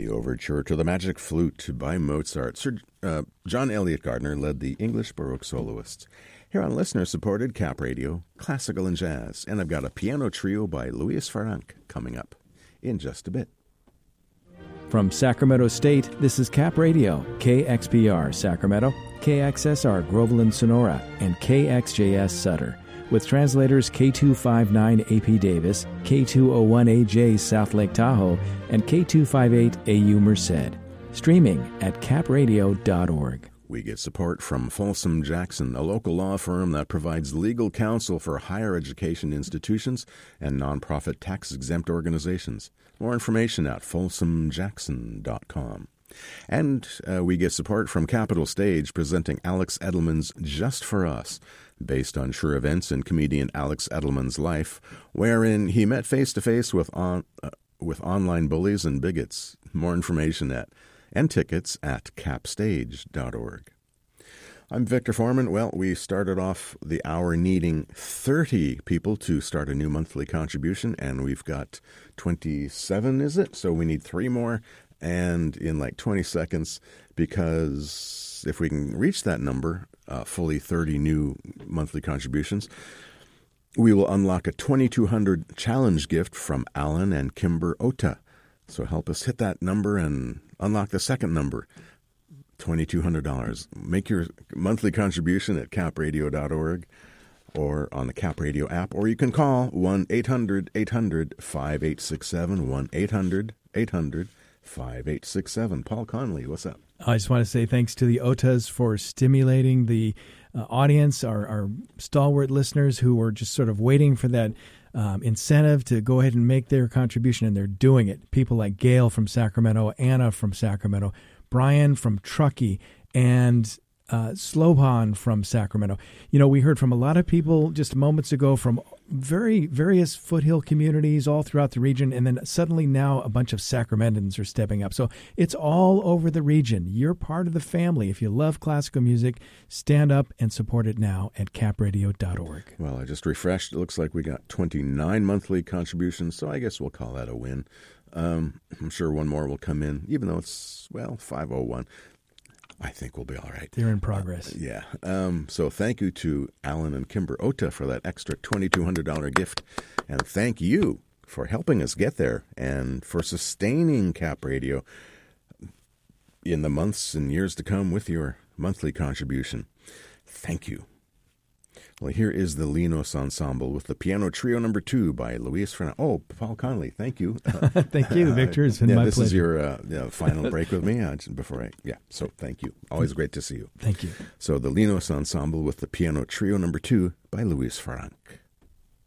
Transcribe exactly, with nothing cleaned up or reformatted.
The overture to the Magic Flute by Mozart. Sir uh, John Elliott Gardner led the English Baroque soloists. Here on listener-supported Cap Radio, classical and jazz. And I've got a piano trio by Luis Frank coming up in just a bit. From Sacramento State, this is Cap Radio, K X P R Sacramento, K X S R Groveland Sonora, and K X J S Sutter. With translators K two fifty-nine A P Davis, K two oh one A J South Lake Tahoe, and K two fifty-eight A U Merced. Streaming at cap radio dot org. We get support from Folsom Jackson, a local law firm that provides legal counsel for higher education institutions and nonprofit tax-exempt organizations. More information at folsom jackson dot com. And uh, we get support from Capitol Stage, presenting Alex Edelman's Just for Us, based on true events in comedian Alex Edelman's life, wherein he met face-to-face with on, uh, with online bullies and bigots. More information at and tickets at cap stage dot org. I'm Victor Foreman. Well, we started off the hour needing thirty people to start a new monthly contribution, and we've got twenty-seven, is it? So we need three more, and in like twenty seconds, because if we can reach that number, uh, fully thirty new monthly contributions, we will unlock a twenty-two hundred challenge gift from Alan and Kimber Ota. So help us hit that number and unlock the second number, twenty-two hundred dollars. Make your monthly contribution at cap radio dot org or on the Cap Radio app, or you can call one eight hundred eight hundred five eight six seven, one eight hundred eight hundred five eight six seven. Paul Conley, what's up? I just want to say thanks to the Otas for stimulating the uh, audience, our, our stalwart listeners who were just sort of waiting for that Um, incentive to go ahead and make their contribution, and they're doing it. People like Gail from Sacramento, Anna from Sacramento, Brian from Truckee, and uh, Sloban from Sacramento. You know, we heard from a lot of people just moments ago from very various foothill communities all throughout the region, and then suddenly now a bunch of Sacramentans are stepping up. So it's all over the region. You're part of the family. If you love classical music, stand up and support it now at cap radio dot org. Well, I just refreshed. It looks like we got twenty-nine monthly contributions, so I guess we'll call that a win. Um, I'm sure one more will come in, even though it's, well, five oh one. I think we'll be all right. They're in progress. Uh, yeah. Um, so thank you to Alan and Kimber Ota for that extra twenty-two hundred dollars gift. And thank you for helping us get there and for sustaining Cap Radio in the months and years to come with your monthly contribution. Thank you. Well, here is the Linos Ensemble with the Piano Trio Number Two by Luis Frank. Oh, Paul Conley, thank you. Thank you, Victor. It's been yeah, my this pleasure. This is your uh, you know, final break with me uh, before I, yeah, so thank you. Always great to see you. Thank you. So the Linos Ensemble with the Piano Trio Number Two by Luis Frank.